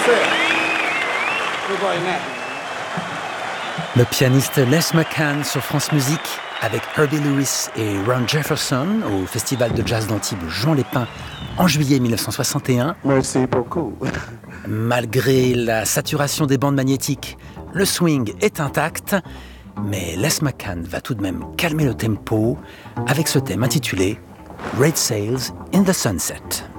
Le pianiste Les McCann sur France Musique avec Herbie Lewis et Ron Jefferson au Festival de jazz d'Antibes Jean Lépin en juillet 1961. Merci beaucoup. Malgré la saturation des bandes magnétiques, le swing est intact, mais Les McCann va tout de même calmer le tempo avec ce thème intitulé Red Sails in the Sunset.